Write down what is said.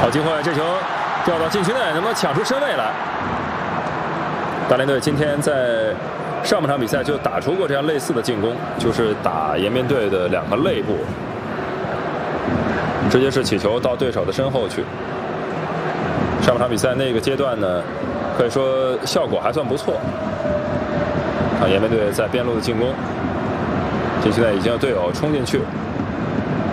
好机会，这球掉到禁区内，能不能抢出身位来？大连队今天在上半场比赛就打出过这样类似的进攻，就是打延边队的2个肋部，直接是起球到对手的身后去。上半场比赛那个阶段呢，可以说效果还算不错。延边队在边路的进攻，禁区内已经有队友冲进去。